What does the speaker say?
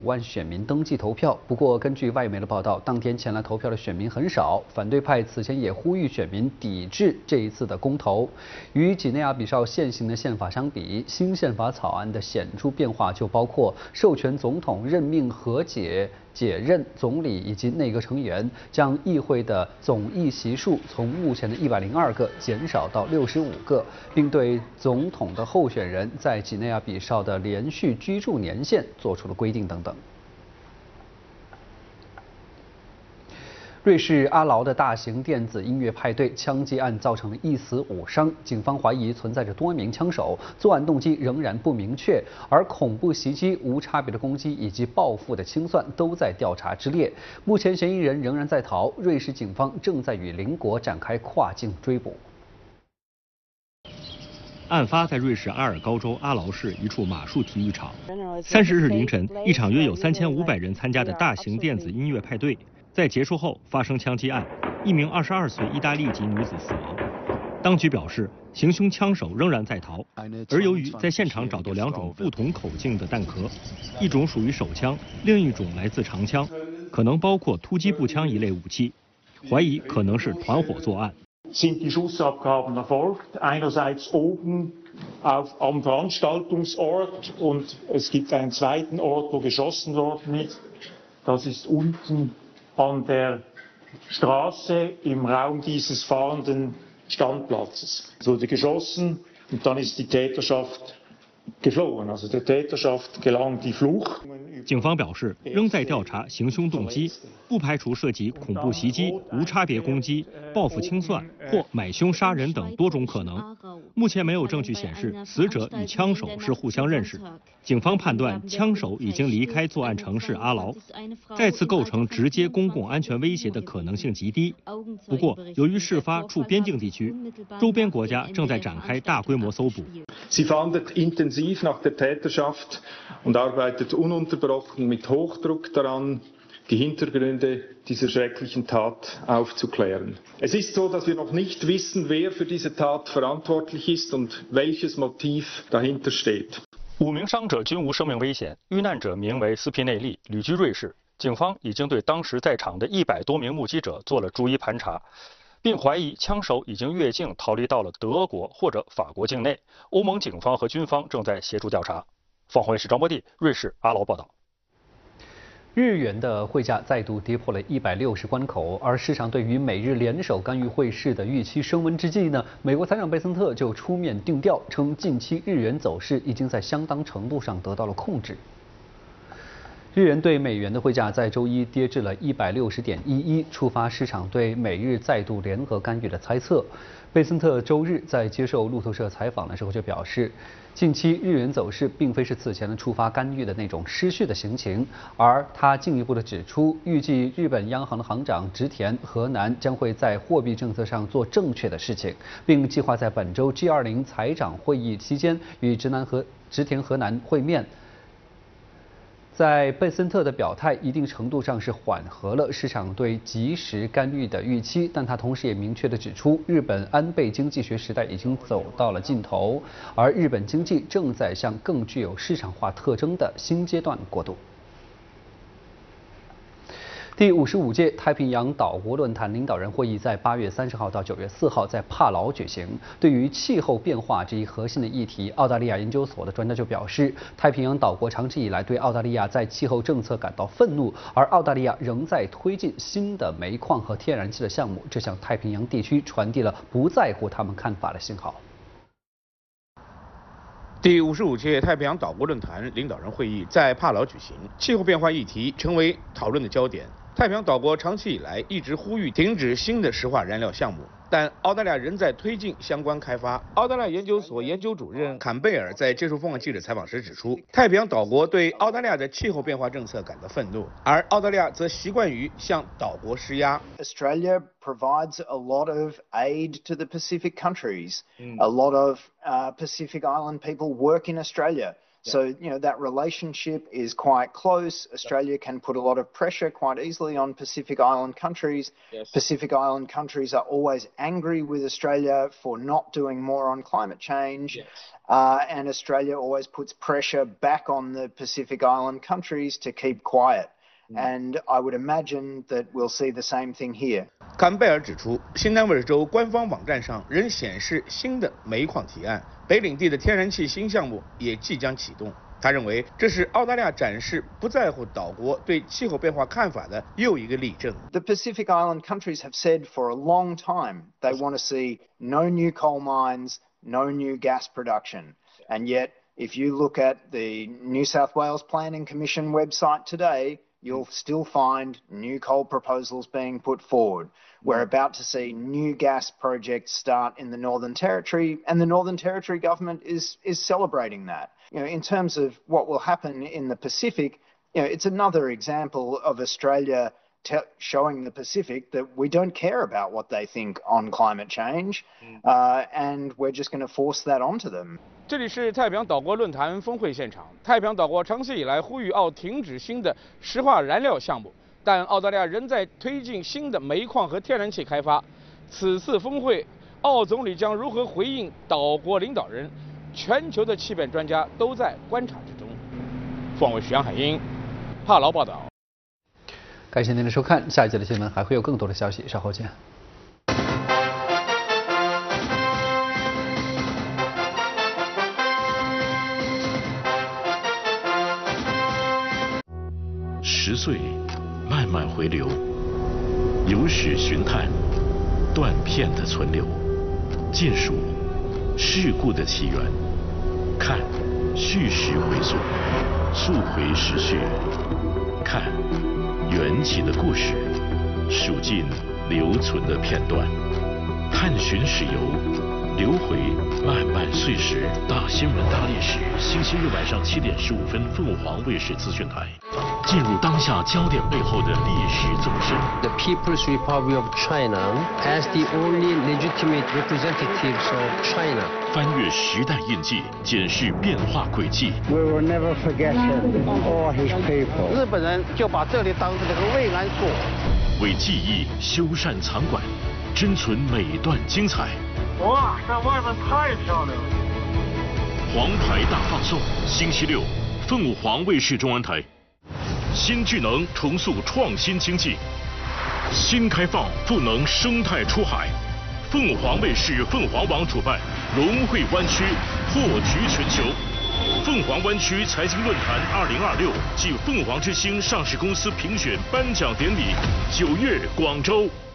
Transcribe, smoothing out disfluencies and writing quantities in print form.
万选民登记投票，不过根据外媒的报道，当天前来投票的选民很少。反对派此前也呼吁选民抵制这一次的公投。与几内亚比绍现行的宪法相比，新宪法草案的显著变化就包括授权总统任命和解任总理以及内阁成员，将议会的总议席数从目前的102个减少到65个，并对总统的候选人在几内亚比绍的连续居住年限做出了规定等等。瑞士阿劳的大型电子音乐派对枪击案造成了1死5伤，警方怀疑存在着多名枪手，作案动机仍然不明确，而恐怖袭击、无差别的攻击以及报复的清算都在调查之列。目前嫌疑人仍然在逃，瑞士警方正在与邻国展开跨境追捕。 案发在瑞士阿尔高州阿劳市一处马术体育场。30日凌晨，一场约有3500人参加的大型电子音乐派对在结束后发生枪击案，一名22岁意大利籍女子死亡。当局表示，行凶枪手仍然在逃，而由于在现场找到2种不同口径的弹壳，一种属于手枪，另一种来自长枪，可能包括突击步枪一类武器，怀疑可能是团伙作案。 Sind die Schussabgaben erfolgt, einerseits oben am Veranstaltungsort und es gibt einen zweiten Ort, wo geschossen worden ist. Das ist unten an der Straße im Raum dieses fahrenden Standplatzes. Es wurde geschossen und dann ist die Täterschaft geflohen, also der Täterschaft gelang die Flucht. 警方表示，仍在调查行凶动机，不排除涉及恐怖袭击、无差别攻击、报复清算或买凶杀人等多种可能。目前没有证据显示死者与枪手是互相认识。警方判断枪手已经离开作案城市阿劳，再次构成直接公共安全威胁的可能性极低。不过，由于事发处边境地区，周边国家正在展开大规模搜捕。 Sie fahndet intensiv nach der Täterschaft und arbeitet ununterbrochen mit Hochdruck daran, die Hintergründe dieser schrecklichen Tat aufzuklären. Es ist so, dass wir noch nicht wissen, wer für diese Tat verantwortlich ist und welches Motiv dahinter steht. 5名伤者均无生命危险，遇难者名为斯皮内利，旅居瑞士。警方已经对当时在场的100多名目击者做了逐一盘查，并怀疑枪手已经越境逃离到了德国或者法国境内。欧盟警方和军方正在协助调查。凤凰卫视张博地，瑞士阿劳报道。 日元的汇价再度跌破了160关口，而市场对于美日联手干预汇市的预期升温之际呢，美国财长贝森特就出面定调，称近期日元走势已经在相当程度上得到了控制。日元对美元的汇价在周一跌至了160.11，触发市场对美日再度联合干预的猜测。贝森特周日在接受路透社采访的时候就表示，近期日元走势并非是此前的触发干预的那种失序的行情，而他进一步的指出，预计日本央行的行长植田和男将会在货币政策上做正确的事情，并计划在本周 G20 财长会议期间与植田和男会面。在贝森特的表态一定程度上是缓和了市场对及时干预的预期，但他同时也明确地指出，日本安倍经济学时代已经走到了尽头，而日本经济正在向更具有市场化特征的新阶段过渡。第55届太平洋岛国论坛领导人会议在8月30号到9月4号在帕劳举行。对于气候变化这一核心的议题，澳大利亚研究所的专家就表示，太平洋岛国长期以来对澳大利亚在气候政策感到愤怒，而澳大利亚仍在推进新的煤矿和天然气的项目，这向太平洋地区传递了不在乎他们看法的信号。 第55届太平洋岛国论坛领导人会议在帕劳举行，气候变化议题成为讨论的焦点。太平洋岛国长期以来一直呼吁停止新的石化燃料项目，但澳大利亚仍在推进相关开发。澳大利亚研究所研究主任坎贝尔在接受凤凰记者采访时指出，太平洋岛国对澳大利亚的气候变化政策感到愤怒，而澳大利亚则习惯于向岛国施压。 Australia provides a lot of aid to the Pacific countries. A lot of Pacific Island people work in Australia. So, that relationship is quite close. Australia can put a lot of pressure quite easily on Pacific Island countries. Yes. Pacific Island countries are always angry with Australia for not doing more on climate change. Yes. And Australia always puts pressure back on the Pacific Island countries to keep quiet. And I would imagine that we'll see the same thing here. 坎贝尔指出，新南威尔士州官方网站上仍显示新的煤矿提案，北领地的天然气新项目也即将启动。他认为这是澳大利亚展示不在乎岛国对气候变化看法的又一个例证。 The Pacific Island countries have said for a long time they want to see no new coal mines, no new gas production, and yet if you look at the New South Wales Planning Commission website today, you'll still find new coal proposals being put forward. We're about to see new gas projects start in the Northern Territory, and the Northern Territory government is celebrating that. In terms of what will happen in the Pacific, it's another example of Australia showing the Pacific that we don't care about what they think on climate change, and we're just going to force that onto them. 这里是太平洋岛国论坛峰会现场。太平洋岛国长期以来呼吁澳停止新的石化燃料项目，但澳大利亚仍在推进新的煤矿和天然气开发。此次峰会，澳总理将如何回应岛国领导人？全球的气变专家都在观察之中。凤卫徐海英，帕劳报道。 感谢您的收看，下一节的新闻还会有更多的消息，稍后见。 10岁，慢慢回流，有史寻探，断片的存留，尽数事故的起源，看叙事回溯，溯回时序，看缘起的故事，数尽留存的片段，探寻史游，流回漫漫岁时。大新闻大历史，星期日晚上7点15分，凤凰卫视资讯台。进入当下焦点背后的历史纵深。 The People's Republic of China as the only legitimate representatives of China. 翻越时代印记，检视变化轨迹。 We will never forget him or his people. 日本人就把这里当成这个慰安所。 为记忆修缮藏馆，珍存每段精彩。 哇，在外面太漂亮了！ 黄牌大放送，星期六，凤凰卫视中文台。新智能重塑创新经济，新开放赋能生态出海。凤凰卫视凤凰网主办龙汇湾区破局全球凤凰湾区财经论坛2026暨凤凰之星上市公司评选颁奖典礼，9月广州。